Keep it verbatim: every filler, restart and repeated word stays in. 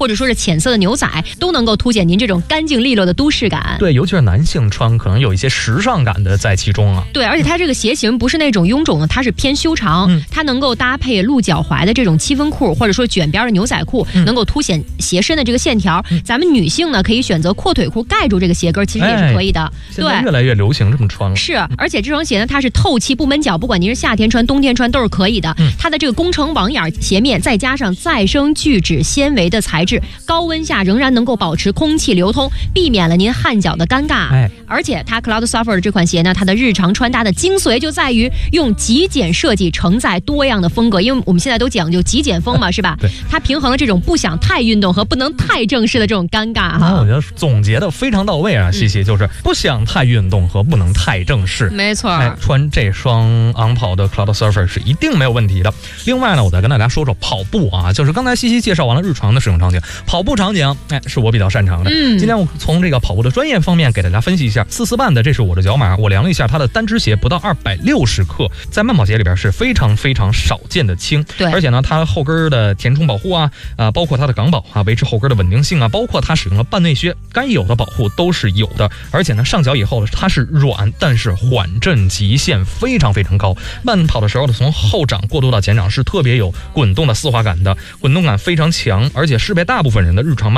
或者说是浅色的牛仔，都能够凸显您这种干净利落的都市感。 对，尤其是男性穿，可能有一些时尚感的在其中啊。 对，而且它这个鞋型不是那种臃肿的，它是偏修长，嗯、它能够搭配露脚踝的这种七分裤，或者说卷边的牛仔裤，嗯、能够凸显鞋身的这个线条。嗯、咱们女性呢，可以选择阔腿裤盖住这个鞋跟，其实也是可以的。哎、 对，现在越来越流行这么穿了。 是，而且这双鞋呢，它是透气不闷脚，不管您是夏天穿、冬天穿都是可以的。嗯、它的这个工程网眼鞋面，再加上再生聚酯纤维的材质，高温下仍然能够保持空气流通，避免了您汗脚的尴尬。哎，而且它 Cloudsurfer 的这款鞋呢，它的日常穿搭的精髓就在于用极简设计承载多样的风格，因为我们现在都讲究极简风嘛，是吧？ 对， 它平衡了这种不想太运动和不能太正式的这种尴尬哈。 我觉得总结的非常到位啊，西西、嗯、就是不想太运动和不能太正式。 没错， 哎，穿这双昂跑的 Cloudsurfer 是一定没有问题的。另外呢，我再跟大家说说跑步啊，就是刚才西西介绍完了日常的使用场景，跑步场景，哎，是我比较擅长的。嗯，今天我从这个跑步的专业方面给大家分析一下，四四半的这是我的脚码，我量了一下，它的单只鞋不到二百六十克，在慢跑鞋里边是非常非常少见的轻。 对， 而且呢，它后跟的填充保护啊，啊、呃，包括它的港保啊，维持后跟的稳定性啊，包括它使用了半内靴，该有的保护都是有的。而且呢，上脚以后它是软，但是缓震极限非常非常高。慢跑的时候呢，从后掌过渡到前掌是特别有滚动的丝滑感的，滚动感非常强，而且适配大部分人的日常慢